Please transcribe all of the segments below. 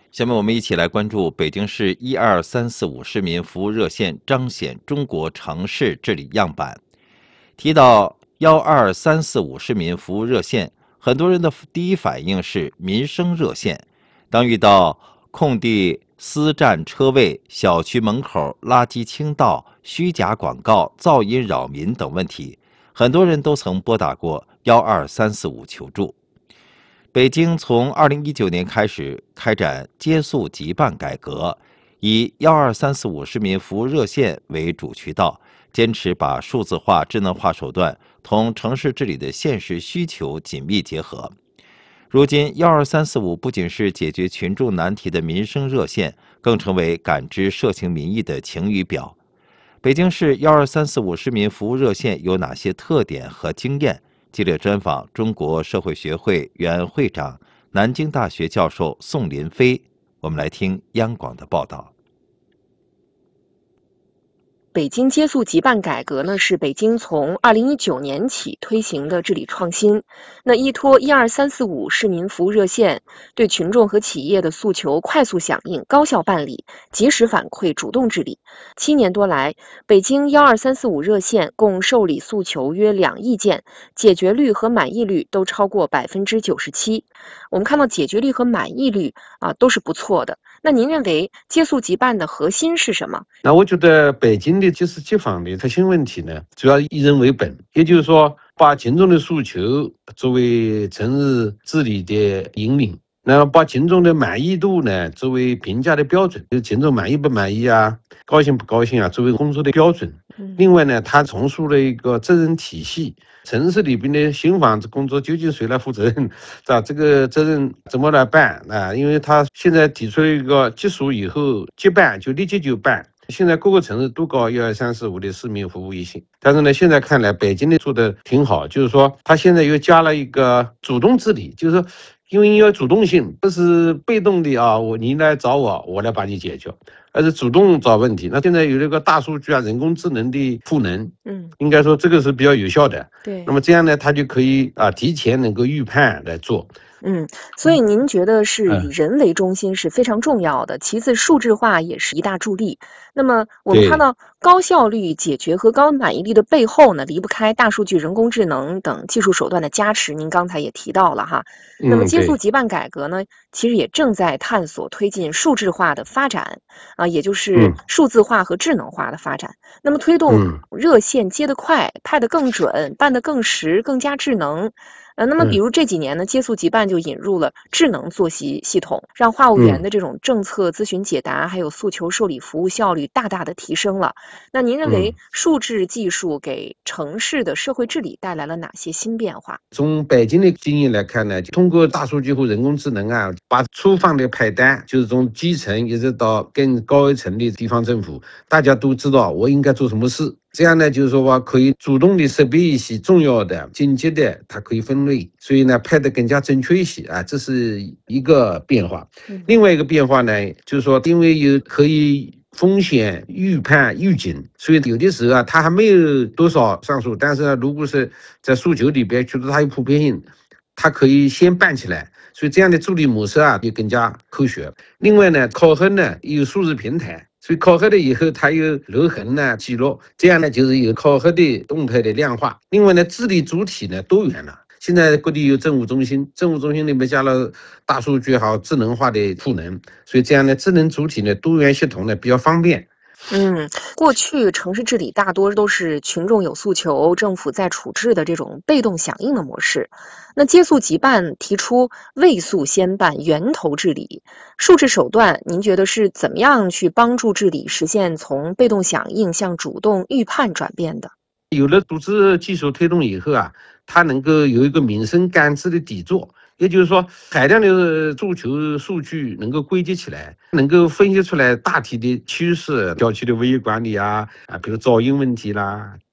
下面我们一起来关注北京市12345市民服务热线彰显中国城市治理样板。提到12345市民服务热线，很多人的第一反应是民生热线。当遇到空地私占车位、小区门口垃圾倾倒、虚假广告、噪音扰民等问题，很多人都曾拨打过12345求助。北京从2019年开始开展接诉即办改革，以12345市民服务热线为主渠道，坚持把数字化、智能化手段同城市治理的现实需求紧密结合。如今，12345不仅是解决群众难题的民生热线，更成为感知社情民意的晴雨表。北京市12345市民服务热线有哪些特点和经验？记者专访中国社会学会原会长、南京大学教授宋林飞。我们来听央广的报道。 北京接诉即办改革呢，是北京从2019年起推行的治理创新。那依托12345市民服务热线，对群众和企业的诉求快速响应、高效办理、及时反馈、主动治理。7年多来，北京12345热线共受理诉求约2亿件，解决率和满意率都超过97%。我们看到解决率和满意率都是不错的。那您认为接诉即办的核心是什么？ 那我觉得北京的接诉即访的核心问题呢，主要以人为本，也就是说，把群众的诉求作为城市治理的引领，然后把群众的满意度呢作为评价的标准，就是群众满意不满意啊，高兴不高兴啊，作为工作的标准。另外呢，它重塑了一个责任体系，城市里边的新房子工作究竟谁来负责任？这个责任怎么来办啊？因为他现在提出了一个接属以后即办，就立即就办。现在各个城市都搞12345的市民服务一线，但是呢，现在看来北京的做的挺好，就是说他现在又加了一个主动治理，就是说因为要主动性，不是被动的啊，你来找我，我来把你解决，而是主动找问题。那现在有这个大数据啊、人工智能的赋能，应该说这个是比较有效的。 对。 那么这样呢，他就可以提前能够预判来做。 所以您觉得是以人为中心是非常重要的，其次数字化也是一大助力。那么我们看到高效率解决和高满意率的背后呢，离不开大数据、人工智能等技术手段的加持，您刚才也提到了哈。那么接诉即办改革呢，其实也正在探索推进数字化的发展也就是数字化和智能化的发展。那么推动热线接得快、派得更准、办得更实、更加智能。那么比如这几年呢，接诉即办就引入了智能作息系统，让话务员的这种政策咨询解答还有诉求受理服务效率大大的提升了。那您认为数字技术给城市的社会治理带来了哪些新变化？ 从北京的经验来看呢，通过大数据和人工智能把粗放的派单，就是从基层一直到更高一层的地方政府，大家都知道我应该做什么事。这样呢，就是说可以主动的识别一些重要的、紧急的，它可以分类，所以呢派得更加准确一些这是一个变化。另外一个变化呢，就是说因为有可以风险预判预警，所以有的时候它还没有多少上诉，但是呢，如果是在诉求里边觉得它有普遍性，它可以先办起来，所以这样的处理模式就更加科学。另外呢，考核呢有数字平台，所以考核了以后它有留痕记录，这样呢就是有考核的动态的量化。另外呢，治理主体呢多元了。现在各地有政务中心，政务中心里面加了大数据还有智能化的赋能，所以这样呢，智能主体呢多元系统呢比较方便。 过去城市治理大多都是群众有诉求，政府在处置的这种被动响应的模式。那接诉即办提出未诉先办、源头治理，数字手段，您觉得是怎么样去帮助治理实现从被动响应向主动预判转变的？ 有了组织技术推动以后它能够有一个民生感知的底座。也就是说，海量的诉求数据能够归集起来，能够分析出来大体的趋势，小区的物业管理比如噪音问题啦、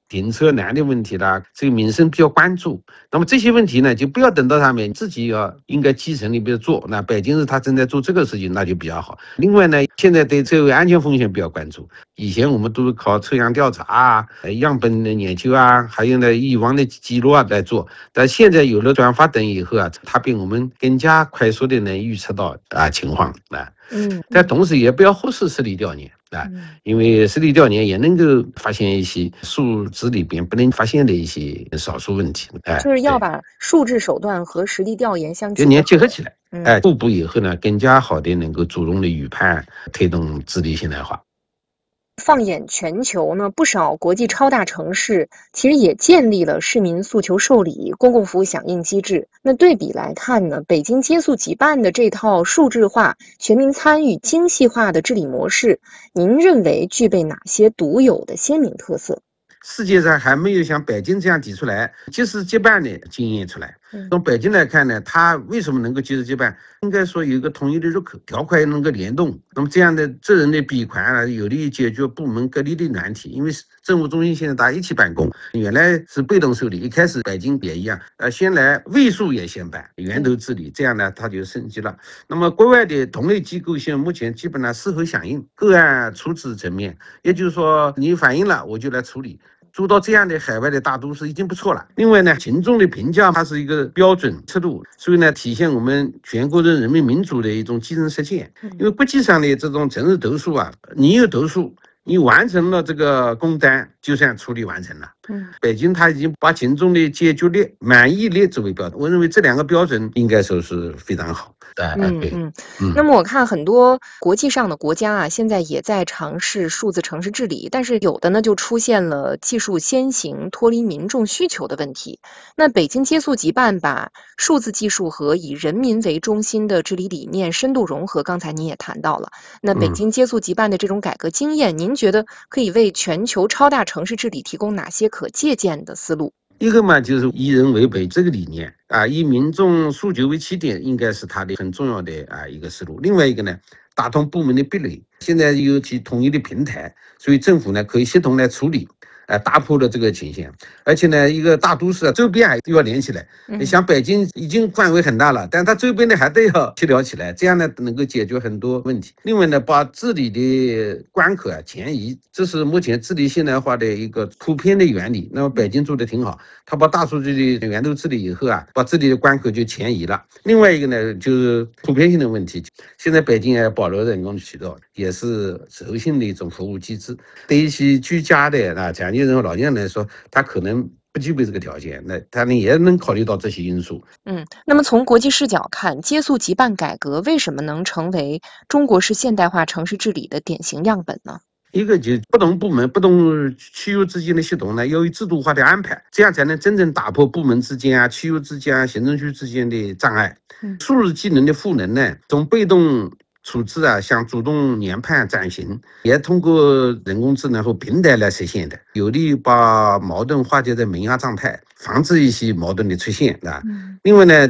停车难的问题啦，这个民生比较关注。那么这些问题呢，就不要等到他们自己应该基层里边做。那北京市他正在做这个事情，那就比较好。另外呢，现在对车位安全风险比较关注。以前我们都是靠抽样调查啊、样本的研究啊，还有呢以往的记录来做。但现在有了转发等以后啊，它比我们更加快速的能预测到情况啊。但同时也不要忽视实地调研啊，因为实地调研也能够发现一些数字里边不能发现的一些少数问题。 就是要把数字手段和实地调研相结合起来，互补以后呢，更加好的能够主动的预判，推动治理现代化。 放眼全球呢，不少国际超大城市其实也建立了市民诉求受理、公共服务响应机制。那对比来看呢，北京接诉即办的这套数字化、全民参与、精细化的治理模式，您认为具备哪些独有的鲜明特色？ 世界上还没有像北京这样提出来接事接办的经验出来。从北京来看呢，它为什么能够接事接办？应该说有一个统一的入口，条款能够联动。那么这样的责任的闭环有利于解决部门隔离的难题。因为政务中心现在大家一起办公，原来是被动受理，一开始北京也一样，先来位数也先办，源头治理，这样呢它就升级了。那么国外的同类机构现在目前基本上事后响应，个案处置层面，也就是说你反映了我就来处理。做到这样的海外的大都市已经不错了。另外呢，群众的评价它是一个标准尺度，所以呢，体现我们全国人民民主的一种基层实践。因为国际上的这种城市投诉你有投诉，你完成了这个工单，就算处理完成了。北京它已经把群众的解决率、满意率作为标准，我认为这两个标准应该说是非常好。 那么我看很多国际上的国家现在也在尝试数字城市治理，但是有的呢就出现了技术先行、脱离民众需求的问题。那北京接诉即办把数字技术和以人民为中心的治理理念深度融合，刚才您也谈到了。那北京接诉即办的这种改革经验，您觉得可以为全球超大城市治理提供哪些可借鉴的思路？ 一个嘛，就是以人为本这个理念以民众诉求为起点，应该是它的很重要的一个思路。另外一个呢，打通部门的壁垒，现在有其统一的平台，所以政府呢可以协同来处理。打破了这个倾向，而且呢，一个大都市周边还要连起来。你像北京已经范围很大了，但它周边的还得要协调起来，这样呢能够解决很多问题。另外呢，把治理的关口前移，这是目前治理现代化的一个普遍的原理。那么北京做的挺好，它把大数据的源头治理以后把治理的关口就前移了。另外一个呢，就是普遍性的问题，现在北京也保留人工渠道，也是柔性的一种服务机制，对一些居家的残疾人和老年人来说，他可能不具备这个条件，那他呢也能考虑到这些因素。 那么从国际视角看，接诉即办改革为什么能成为中国式现代化城市治理的典型样本呢？ 一个就是不同部门、不同区域之间的系统呢，要有制度化的安排，这样才能真正打破部门之间区域之间行政区之间的障碍。数字技能的赋能呢，从被动处置向主动研判转型，也通过人工智能和平台来实现的，有利于把矛盾化解在萌芽状态，防止一些矛盾的出现另外呢，